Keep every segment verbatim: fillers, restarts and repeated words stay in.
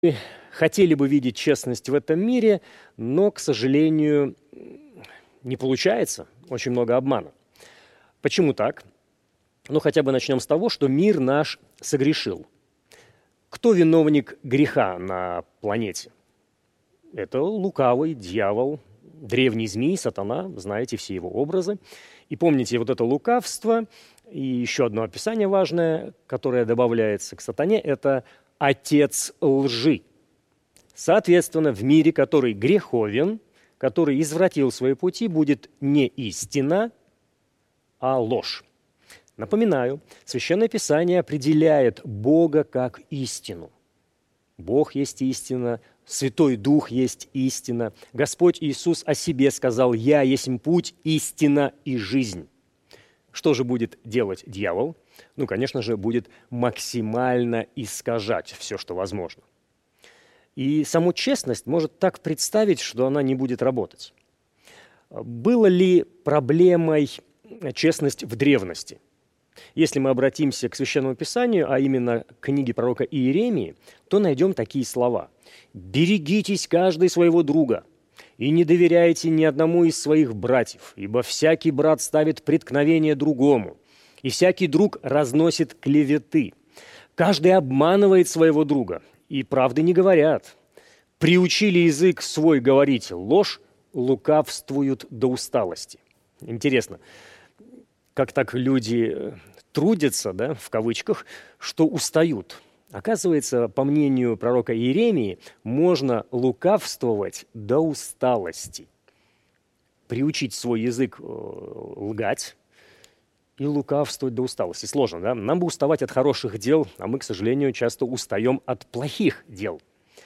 Хотели бы видеть честность в этом мире, но, к сожалению, не получается. Очень много обмана. Почему так? Ну, хотя бы начнем с того, что мир наш согрешил. Кто виновник греха на планете? Это лукавый дьявол, древний змей, сатана, знаете все его образы. И помните, вот это лукавство, и еще одно описание важное, которое добавляется к сатане, это отец лжи. Соответственно, в мире, который греховен, который извратил свои пути, будет не истина, а ложь. Напоминаю, Священное Писание определяет Бога как истину. Бог есть истина, Святой Дух есть истина. Господь Иисус о себе сказал: «Я есть путь, истина и жизнь». Что же будет делать дьявол? Ну, конечно же, будет максимально искажать все, что возможно. И саму честность может так представить, что она не будет работать. Была ли проблемой честность в древности? Если мы обратимся к Священному Писанию, а именно к книге пророка Иеремии, то найдем такие слова: «Берегитесь каждый своего друга, и не доверяйте ни одному из своих братьев, ибо всякий брат ставит преткновение другому, и всякий друг разносит клеветы. Каждый обманывает своего друга, и правды не говорят. Приучили язык свой говорить ложь, лукавствуют до усталости». Интересно, как так люди трудятся, да, в кавычках, что устают. Оказывается, по мнению пророка Иеремии, можно лукавствовать до усталости. Приучить свой язык лгать и лукавствовать до усталости. Сложно, да? Нам бы уставать от хороших дел, а мы, к сожалению, часто устаем от плохих дел.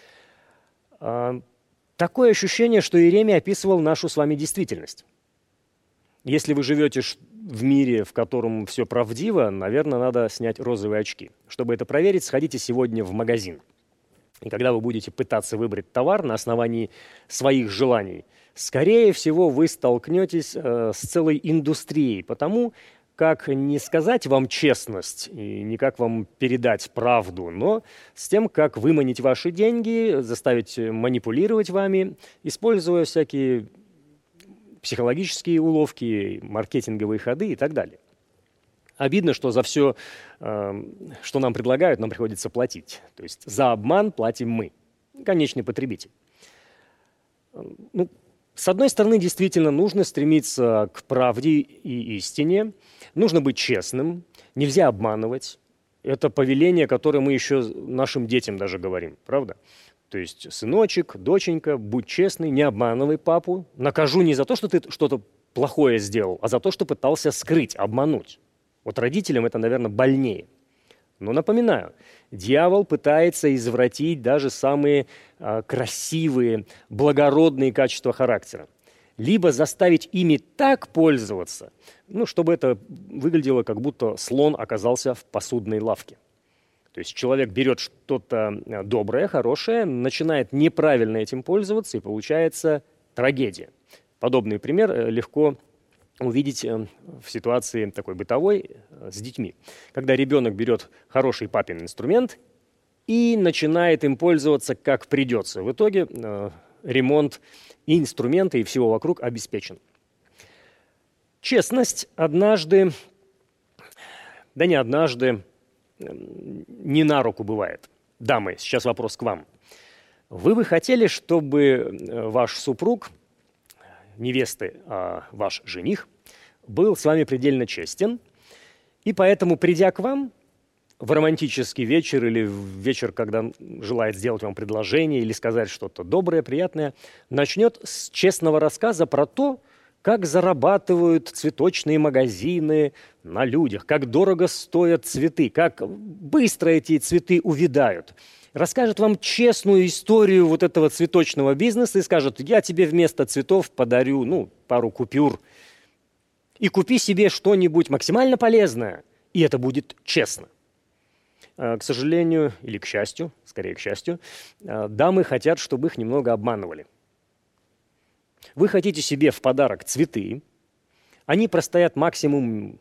Такое ощущение, что Иеремия описывал нашу с вами действительность. Если вы живете в мире, в котором все правдиво, наверное, надо снять розовые очки. Чтобы это проверить, сходите сегодня в магазин. И когда вы будете пытаться выбрать товар на основании своих желаний, скорее всего, вы столкнетесь э, с целой индустрией, потому как не сказать вам честность и не как вам передать правду, но с тем, как выманить ваши деньги, заставить манипулировать вами, используя всякие психологические уловки, маркетинговые ходы и так далее. Обидно, что за все, что нам предлагают, нам приходится платить. То есть за обман платим мы, конечный потребитель. Ну, с одной стороны, действительно нужно стремиться к правде и истине, нужно быть честным, нельзя обманывать. Это повеление, которое мы еще нашим детям даже говорим, правда? То есть, сыночек, доченька, будь честный, не обманывай папу. Накажу не за то, что ты что-то плохое сделал, а за то, что пытался скрыть, обмануть. Вот родителям это, наверное, больнее. Но напоминаю, дьявол пытается извратить даже самые а, красивые, благородные качества характера. Либо заставить ими так пользоваться, ну, чтобы это выглядело, как будто слон оказался в посудной лавке. То есть человек берет что-то доброе, хорошее, начинает неправильно этим пользоваться, и получается трагедия. Подобный пример легко увидеть в ситуации такой бытовой с детьми. Когда ребенок берет хороший папин инструмент и начинает им пользоваться как придется. В итоге ремонт и инструмента, и всего вокруг обеспечен. Честность однажды, да не однажды, не на руку бывает. Дамы, сейчас вопрос к вам. Вы бы хотели, чтобы ваш супруг, невесты, а ваш жених, был с вами предельно честен, и поэтому, придя к вам в романтический вечер или в вечер, когда желает сделать вам предложение или сказать что-то доброе, приятное, начнет с честного рассказа про то, как зарабатывают цветочные магазины на людях, как дорого стоят цветы, как быстро эти цветы увядают. Расскажет вам честную историю вот этого цветочного бизнеса и скажет: я тебе вместо цветов подарю, ну, пару купюр. И купи себе что-нибудь максимально полезное, и это будет честно. К сожалению, или к счастью, скорее к счастью, дамы хотят, чтобы их немного обманывали. Вы хотите себе в подарок цветы, они простоят максимум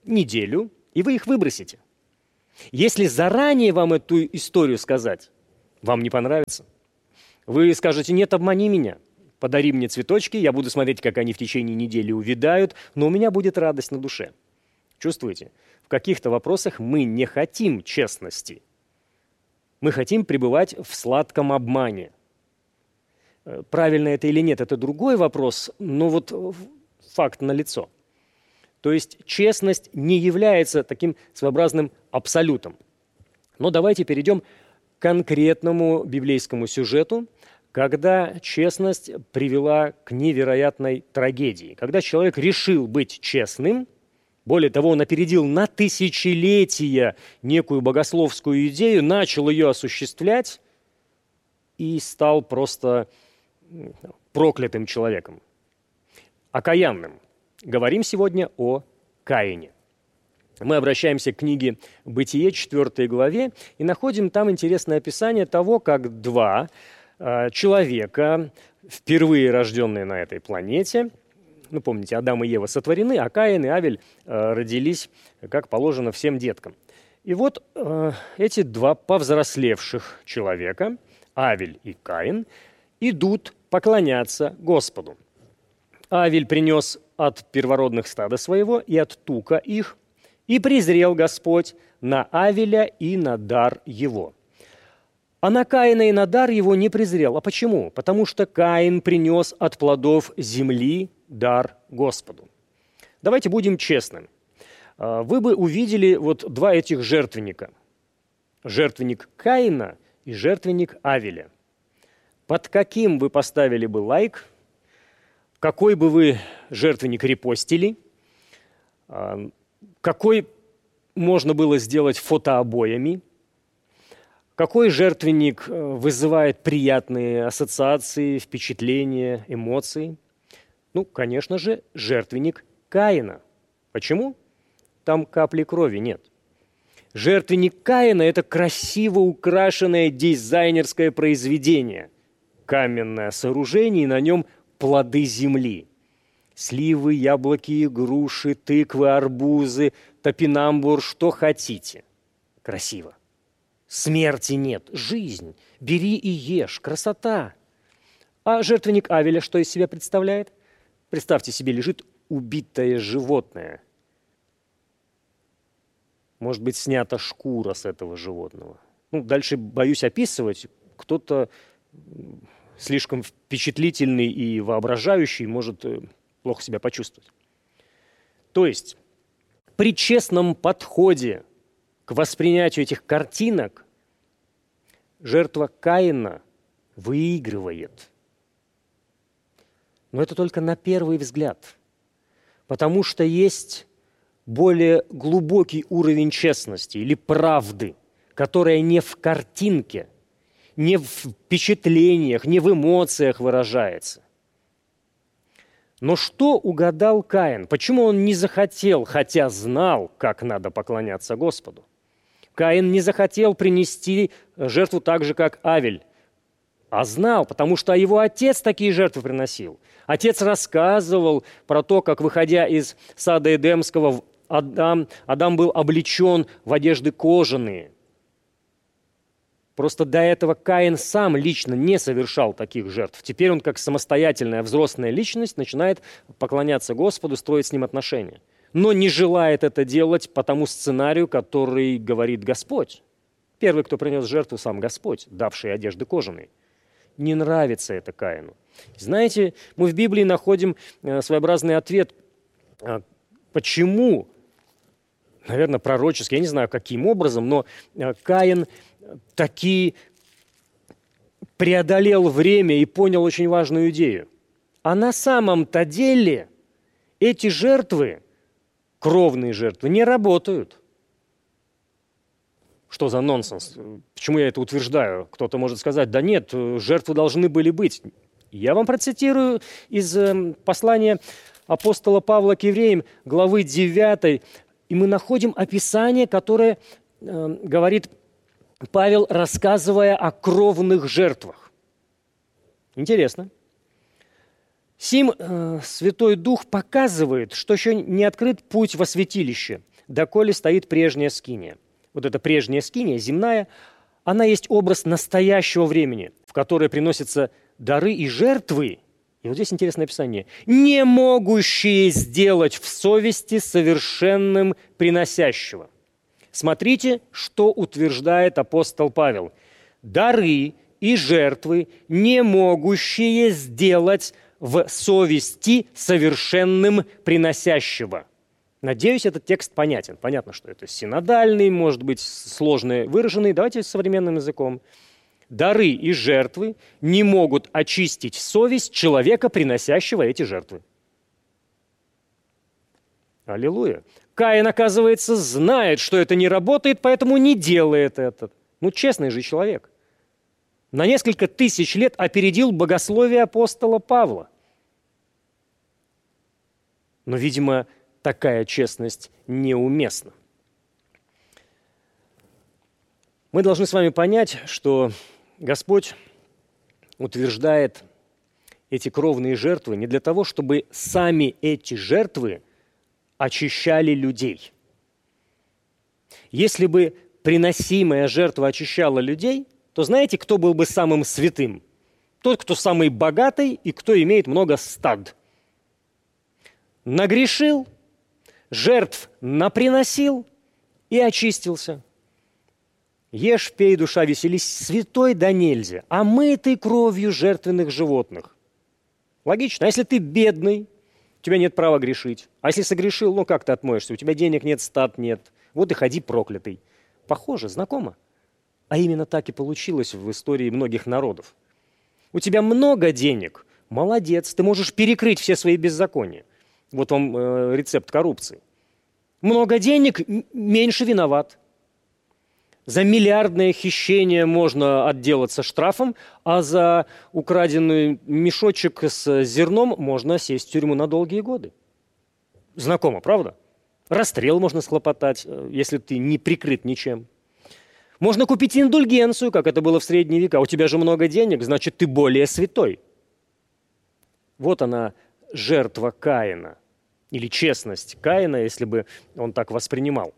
неделю, и вы их выбросите. Если заранее вам эту историю сказать, Вам не понравится? Вы скажете: нет, обмани меня. Подари мне цветочки, я буду смотреть, как они в течение недели увядают, но у меня будет радость на душе. Чувствуете? В каких-то вопросах мы не хотим честности. Мы хотим пребывать в сладком обмане. Правильно это или нет, это другой вопрос, но вот факт налицо. То есть честность не является таким своеобразным абсолютом. Но давайте перейдем к конкретному библейскому сюжету, когда честность привела к невероятной трагедии. Когда человек решил быть честным, более того, он опередил на тысячелетия некую богословскую идею, начал ее осуществлять и стал просто проклятым человеком, окаянным. Говорим сегодня о Каине. Мы обращаемся к книге «Бытие», четвёртой главе, и находим там интересное описание того, как два э, человека, впервые рожденные на этой планете, ну, помните, Адам и Ева сотворены, а Каин и Авель э, родились, как положено, всем деткам. И вот э, эти два повзрослевших человека, Авель и Каин, идут поклоняться Господу. Авель принес от первородных стада своего и от тука их, и презрел Господь на Авеля и на дар его. А на Каина и на дар его не презрел. А почему? Потому что Каин принес от плодов земли дар Господу. Давайте будем честными. Вы бы увидели вот два этих жертвенника. Жертвенник Каина и жертвенник Авеля. Под каким вы поставили бы лайк? Какой бы вы жертвенник репостили? Какой можно было сделать фотообоями? Какой жертвенник вызывает приятные ассоциации, впечатления, эмоции? Ну, конечно же, жертвенник Каина. Почему? Там капли крови нет. Жертвенник Каина – это красиво украшенное дизайнерское произведение. Каменное сооружение, и на нем плоды земли. Сливы, яблоки, груши, тыквы, арбузы, топинамбур, что хотите. Красиво. Смерти нет, жизнь. Бери и ешь, красота. А жертвенник Авеля что из себя представляет? Представьте себе, лежит убитое животное. Может быть, снята шкура с этого животного. Ну, дальше боюсь описывать. Кто-то слишком впечатлительный и воображающий может плохо себя почувствовать. То есть при честном подходе к воспринятию этих картинок жертва Каина выигрывает. Но это только на первый взгляд, потому что есть более глубокий уровень честности или правды, которая не в картинке, не в впечатлениях, не в эмоциях выражается. Но что угадал Каин? Почему он не захотел, хотя знал, как надо поклоняться Господу? Каин не захотел принести жертву так же, как Авель, а знал, потому что его отец такие жертвы приносил. Отец рассказывал про то, как, выходя из сада Эдемского, Адам, Адам был облечен в одежды кожаные. Просто до этого Каин сам лично не совершал таких жертв. Теперь он, как самостоятельная взрослая личность, начинает поклоняться Господу, строить с ним отношения. Но не желает это делать по тому сценарию, который говорит Господь. Первый, кто принес жертву, сам Господь, давший одежды кожаные. Не нравится это Каину. Знаете, мы в Библии находим своеобразный ответ, почему, наверное, пророческий, я не знаю, каким образом, но Каин таки преодолел время и понял очень важную идею. А на самом-то деле эти жертвы, кровные жертвы, не работают. Что за нонсенс? Почему я это утверждаю? Кто-то может сказать: да нет, жертвы должны были быть. Я вам процитирую из послания апостола Павла к евреям, главы девятой, и мы находим описание, которое э, говорит Павел, рассказывая о кровных жертвах. Интересно. Сим э, Святой Дух показывает, что еще не открыт путь во святилище, доколе стоит прежняя скиния. Вот эта прежняя скиния, земная, она есть образ настоящего времени, в которое приносятся дары и жертвы, и вот здесь интересное описание, не могущие сделать в совести совершенным приносящего. Смотрите, что утверждает апостол Павел. Дары и жертвы, не могущие сделать в совести совершенным приносящего. Надеюсь, этот текст понятен. Понятно, что это синодальный, может быть, сложно выраженный. Давайте современным языком. Дары и жертвы не могут очистить совесть человека, приносящего эти жертвы. Аллилуйя. Каин, оказывается, знает, что это не работает, поэтому не делает это. Ну, честный же человек. На несколько тысяч лет опередил богословие апостола Павла. Но, видимо, такая честность неуместна. Мы должны с вами понять, что Господь утверждает эти кровные жертвы не для того, чтобы сами эти жертвы очищали людей. Если бы приносимая жертва очищала людей, то знаете, кто был бы самым святым? Тот, кто самый богатый и кто имеет много стад. Нагрешил, жертв наприносил и очистился. Ешь, пей, душа, веселись, святой да нельзя, омытый кровью жертвенных животных. Логично. А если ты бедный, у тебя нет права грешить. А если согрешил, ну как ты отмоешься? У тебя денег нет, стад нет. Вот и ходи проклятый. Похоже, знакомо. А именно так и получилось в истории многих народов. У тебя много денег, молодец, ты можешь перекрыть все свои беззакония. Вот вам э, рецепт коррупции. Много денег, меньше виноват. За миллиардное хищение можно отделаться штрафом, а за украденный мешочек с зерном можно сесть в тюрьму на долгие годы. Знакомо, правда? Расстрел можно схлопотать, если ты не прикрыт ничем. Можно купить индульгенцию, как это было в средние века. У тебя же много денег, значит, ты более святой. Вот она, жертва Каина. Или честность Каина, если бы он так воспринимал.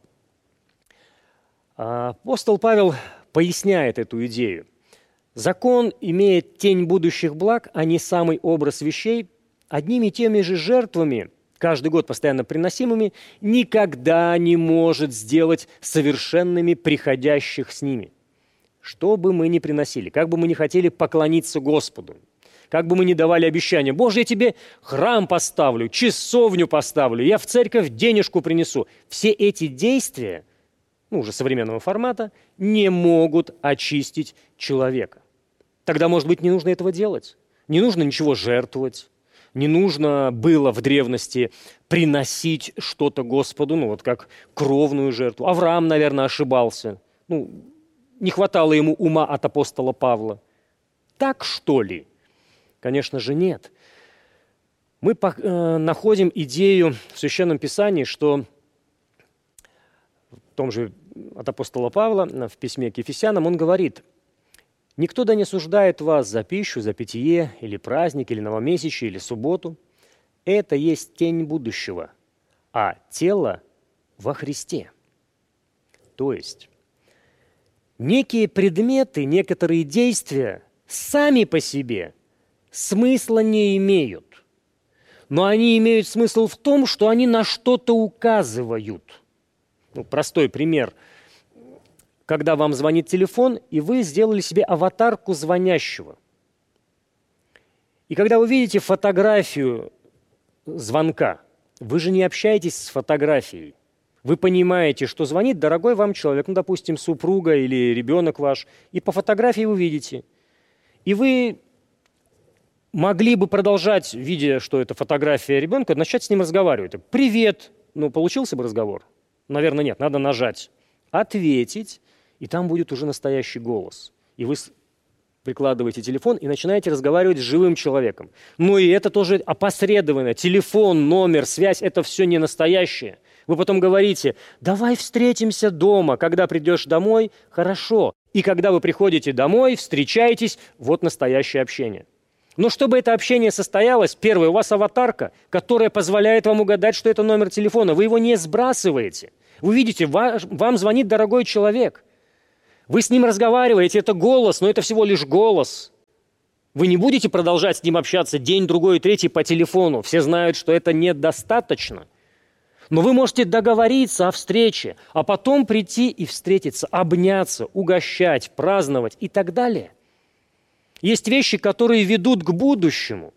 Апостол Павел поясняет эту идею. Закон имеет тень будущих благ, а не самый образ вещей. Одними и теми же жертвами, каждый год постоянно приносимыми, никогда не может сделать совершенными приходящих с ними. Что бы мы ни приносили, как бы мы ни хотели поклониться Господу, как бы мы ни давали обещания, Боже, я тебе храм поставлю, часовню поставлю, я в церковь денежку принесу. Все эти действия, ну, уже современного формата, не могут очистить человека. Тогда, может быть, не нужно этого делать. Не нужно ничего жертвовать. Не нужно было в древности приносить что-то Господу, ну, вот как кровную жертву. Авраам, наверное, ошибался. Ну, не хватало ему ума от апостола Павла. Так, что ли? Конечно же, нет. Мы э, находим идею в Священном Писании, что в том же от апостола Павла, в письме к Ефесянам, он говорит: «Никто да не осуждает вас за пищу, за питье, или праздник, или новомесячие, или субботу. Это есть тень будущего, а тело во Христе». То есть некие предметы, некоторые действия сами по себе смысла не имеют. Но они имеют смысл в том, что они на что-то указывают. Ну, простой пример. Когда вам звонит телефон, и вы сделали себе аватарку звонящего. И когда вы видите фотографию звонка, вы же не общаетесь с фотографией. Вы понимаете, что звонит дорогой вам человек, ну, допустим, супруга или ребенок ваш, и по фотографии вы видите. И вы могли бы продолжать, видя, что это фотография ребенка, начать с ним разговаривать. «Привет!» Ну, получился бы разговор? Наверное, нет. Надо нажать «Ответить», и там будет уже настоящий голос. И вы прикладываете телефон и начинаете разговаривать с живым человеком. Ну и это тоже опосредованно. Телефон, номер, связь – это все не настоящее. Вы потом говорите: «Давай встретимся дома». Когда придешь домой – хорошо. И когда вы приходите домой, встречаетесь – вот настоящее общение. Но чтобы это общение состоялось, первое, у вас аватарка, которая позволяет вам угадать, что это номер телефона. Вы его не сбрасываете. Вы видите, вам звонит дорогой человек. Вы с ним разговариваете, это голос, но это всего лишь голос. Вы не будете продолжать с ним общаться день, другой, третий по телефону. Все знают, что это недостаточно. Но вы можете договориться о встрече, а потом прийти и встретиться, обняться, угощать, праздновать и так далее. Есть вещи, которые ведут к будущему.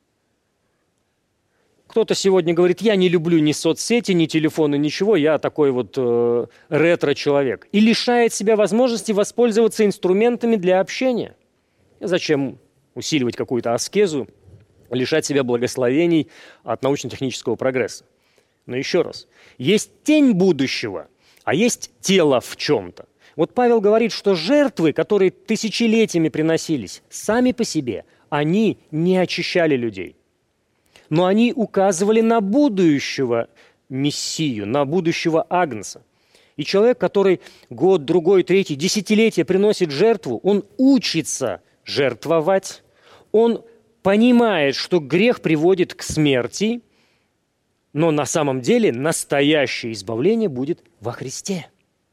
Кто-то сегодня говорит, я не люблю ни соцсети, ни телефоны, ничего, я такой вот э, ретро-человек. И лишает себя возможности воспользоваться инструментами для общения. Зачем усиливать какую-то аскезу, лишать себя благословений от научно-технического прогресса? Но еще раз, есть тень будущего, а есть тело в чем-то. Вот Павел говорит, что жертвы, которые тысячелетиями приносились, сами по себе, они не очищали людей. Но они указывали на будущего Мессию, на будущего Агнца. И человек, который год, другой, третий, десятилетия приносит жертву, он учится жертвовать, он понимает, что грех приводит к смерти, но на самом деле настоящее избавление будет во Христе.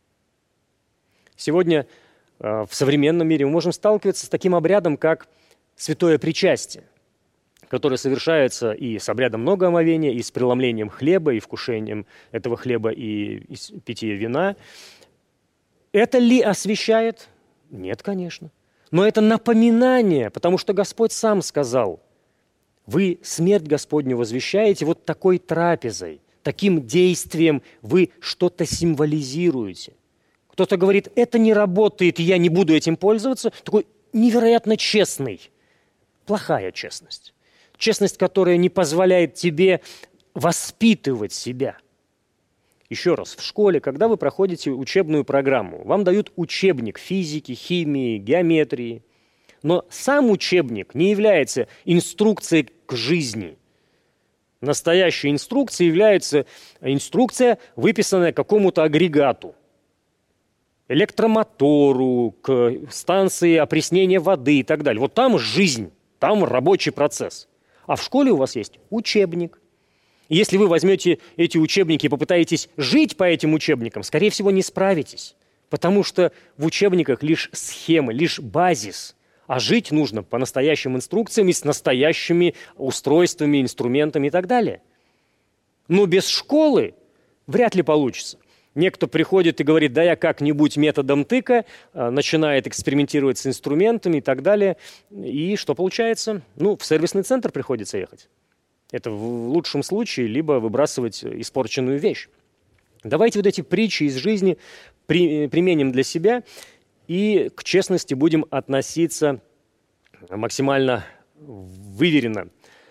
Сегодня э, в современном мире мы можем сталкиваться с таким обрядом, как святое причастие, которое совершается и с обрядом многоомовения, и с преломлением хлеба, и вкушением этого хлеба, и, и питьем вина. Это ли освящает? Нет, конечно. Но это напоминание, потому что Господь сам сказал, вы смерть Господню возвещаете вот такой трапезой, таким действием вы что-то символизируете. Кто-то говорит, это не работает, и я не буду этим пользоваться. Такой невероятно честный. Плохая честность. Честность, которая не позволяет тебе воспитывать себя. Еще раз, в школе, когда вы проходите учебную программу, вам дают учебник физики, химии, геометрии. Но сам учебник не является инструкцией к жизни. Настоящей инструкцией является инструкция, выписанная какому-то агрегату. Электромотору, к станции опреснения воды и так далее. Вот там жизнь, там рабочий процесс. А в школе у вас есть учебник. И если вы возьмете эти учебники и попытаетесь жить по этим учебникам, скорее всего, не справитесь. Потому что в учебниках лишь схемы, лишь базис. А жить нужно по настоящим инструкциям и с настоящими устройствами, инструментами и так далее. Но без школы вряд ли получится. Некто приходит и говорит, да я как-нибудь методом тыка, начинает экспериментировать с инструментами и так далее. И что получается? Ну, в сервисный центр приходится ехать. Это в лучшем случае, либо выбрасывать испорченную вещь. Давайте вот эти притчи из жизни при, применим для себя и к честности будем относиться максимально выверенно.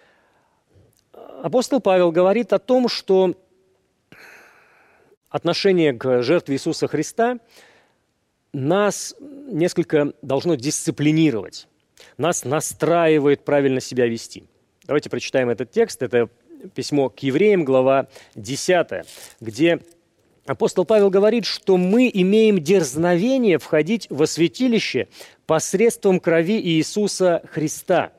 Апостол Павел говорит о том, что отношение к жертве Иисуса Христа нас несколько должно дисциплинировать, нас настраивает правильно себя вести. Давайте прочитаем этот текст. Это письмо к евреям, глава десятая, где апостол Павел говорит, что мы имеем дерзновение входить во святилище посредством крови Иисуса Христа,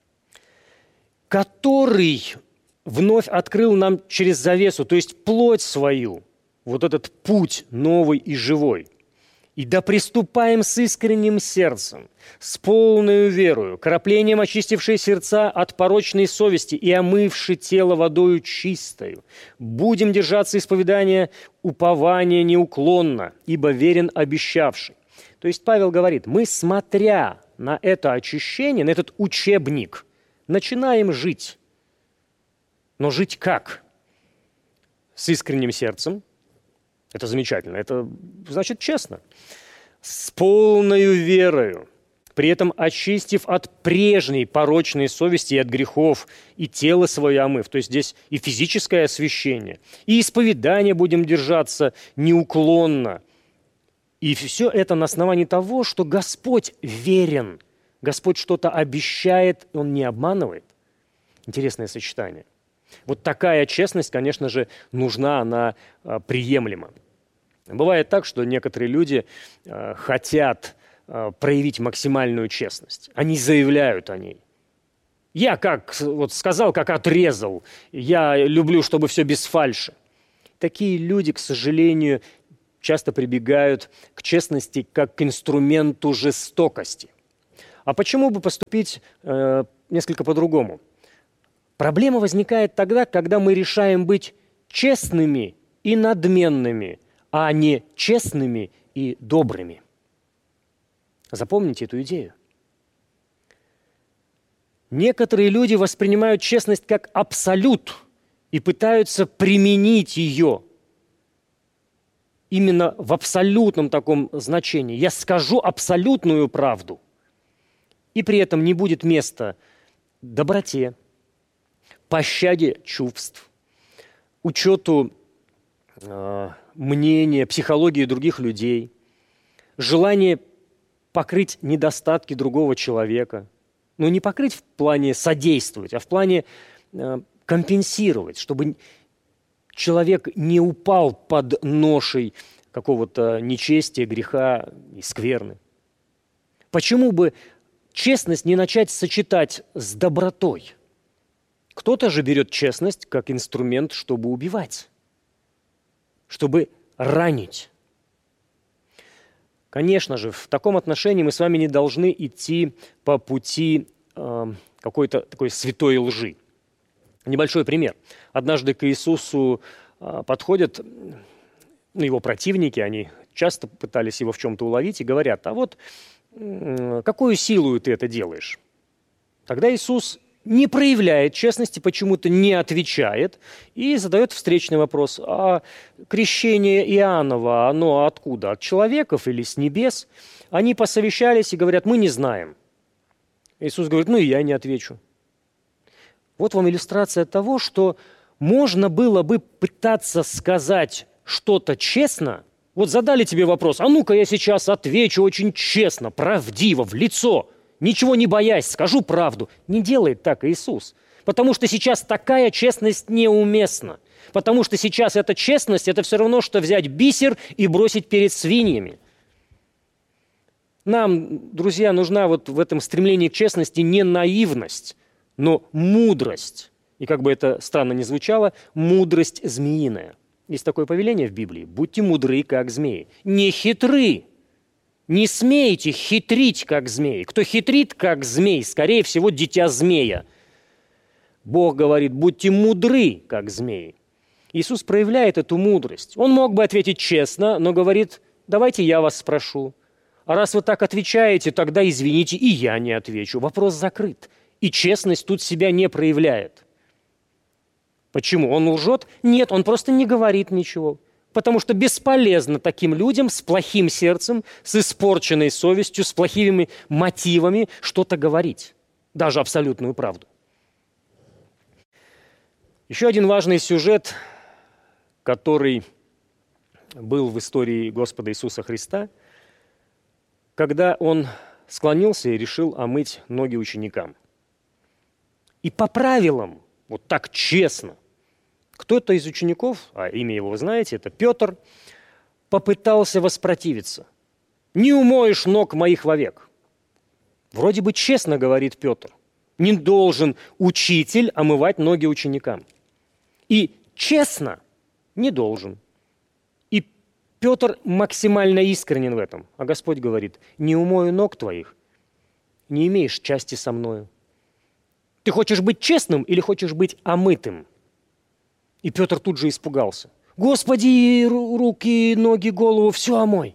который вновь открыл нам через завесу, то есть плоть свою, вот этот путь новый и живой. И да приступаем с искренним сердцем, с полной верою, краплением очистившей сердца от порочной совести и омывши тело водою чистою. Будем держаться исповедания упования неуклонно, ибо верен обещавший. То есть Павел говорит, мы, смотря на это очищение, на этот учебник, начинаем жить. Но жить как? С искренним сердцем. Это замечательно, это значит честно. С полною верою, при этом очистив от прежней порочной совести и от грехов, и тело свое омыв. То есть здесь и физическое освящение, и исповедание будем держаться неуклонно. И все это на основании того, что Господь верен. Господь что-то обещает, Он не обманывает. Интересное сочетание. Вот такая честность, конечно же, нужна, она а, приемлема. Бывает так, что некоторые люди а, хотят а, проявить максимальную честность. Они заявляют о ней. Я как вот сказал, как отрезал. Я люблю, чтобы все без фальши. Такие люди, к сожалению, часто прибегают к честности как к инструменту жестокости. А почему бы поступить э, несколько по-другому? Проблема возникает тогда, когда мы решаем быть честными и надменными, а не честными и добрыми. Запомните эту идею. Некоторые люди воспринимают честность как абсолют и пытаются применить ее именно в абсолютном таком значении. Я скажу абсолютную правду, и при этом не будет места доброте, пощаде чувств, учету э, мнения, психологии других людей, желание покрыть недостатки другого человека. Но не покрыть в плане содействовать, а в плане э, компенсировать, чтобы человек не упал под ношей какого-то нечестия, греха и скверны. Почему бы честность не начать сочетать с добротой? Кто-то же берет честность как инструмент, чтобы убивать, чтобы ранить. Конечно же, в таком отношении мы с вами не должны идти по пути э, какой-то такой святой лжи. Небольшой пример. Однажды к Иисусу э, подходят ну, его противники, они часто пытались его в чем-то уловить и говорят: а вот э, какую силу ты это делаешь? Тогда Иисус не проявляет честности, почему-то не отвечает и задает встречный вопрос: а крещение Иоаннова, оно откуда? От человеков или с небес? Они посовещались и говорят: мы не знаем. Иисус говорит: ну и я не отвечу. Вот вам иллюстрация того, что можно было бы пытаться сказать что-то честно. Вот задали тебе вопрос: а ну-ка я сейчас отвечу очень честно, правдиво, в лицо, ничего не боясь, скажу правду. Не делает так Иисус, потому что сейчас такая честность неуместна. Потому что сейчас эта честность – это все равно, что взять бисер и бросить перед свиньями. Нам, друзья, нужна вот в этом стремлении к честности не наивность, но мудрость. И как бы это странно ни звучало, мудрость змеиная. Есть такое повеление в Библии: будьте мудры, как змеи. Не хитры. Не смейте хитрить, как змеи. Кто хитрит, как змей, скорее всего, дитя змея. Бог говорит: будьте мудры, как змеи. Иисус проявляет эту мудрость. Он мог бы ответить честно, но говорит: давайте я вас спрошу. А раз вы так отвечаете, тогда, извините, и я не отвечу. Вопрос закрыт. И честность тут себя не проявляет. Почему? Он лжет? Нет, он просто не говорит ничего. Потому что бесполезно таким людям с плохим сердцем, с испорченной совестью, с плохими мотивами что-то говорить. Даже абсолютную правду. Еще один важный сюжет, который был в истории Господа Иисуса Христа, когда Он склонился и решил омыть ноги ученикам. И по правилам, вот так честно, кто-то из учеников, а имя его вы знаете, это Петр, попытался воспротивиться. «Не умоешь ног моих вовек». Вроде бы честно говорит Петр. Не должен учитель омывать ноги ученикам. И честно не должен. И Петр максимально искренен в этом. А Господь говорит: не умою ног твоих, не имеешь части со мною. Ты хочешь быть честным или хочешь быть омытым? И Петр тут же испугался. Господи, руки, ноги, голову, все омой.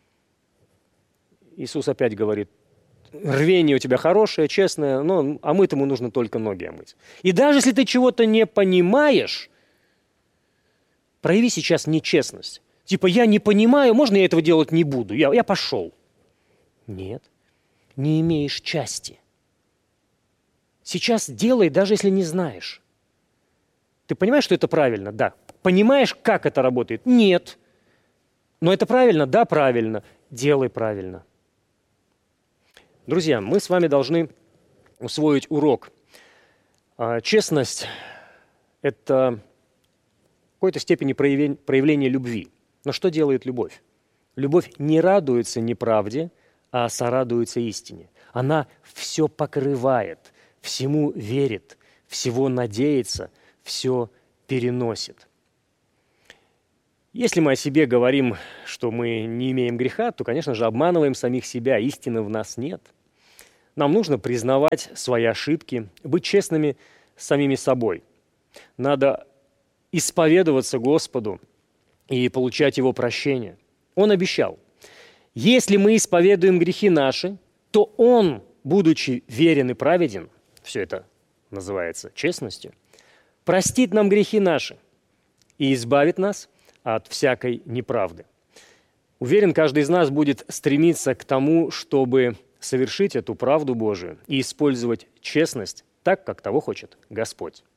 Иисус опять говорит: рвение у тебя хорошее, честное, но омытому нужно только ноги омыть. И даже если ты чего-то не понимаешь, прояви сейчас нечестность. Типа: я не понимаю, можно я этого делать не буду, я, я пошел. Нет, не имеешь части. Сейчас делай, даже если не знаешь. Ты понимаешь, что это правильно? Да. Понимаешь, как это работает? Нет. Но это правильно? Да, правильно. Делай правильно. Друзья, мы с вами должны усвоить урок. Честность – это в какой-то степени проявление любви. Но что делает любовь? Любовь не радуется неправде, а сорадуется истине. Она все покрывает, всему верит, всего надеется, все переносит. Если мы о себе говорим, что мы не имеем греха, то, конечно же, обманываем самих себя, истины в нас нет. Нам нужно признавать свои ошибки, быть честными с самими собой. Надо исповедоваться Господу и получать Его прощение. Он обещал, если мы исповедуем грехи наши, то Он, будучи верен и праведен, все это называется честностью, простит нам грехи наши и избавит нас от всякой неправды. Уверен, каждый из нас будет стремиться к тому, чтобы совершить эту правду Божию и использовать честность так, как того хочет Господь.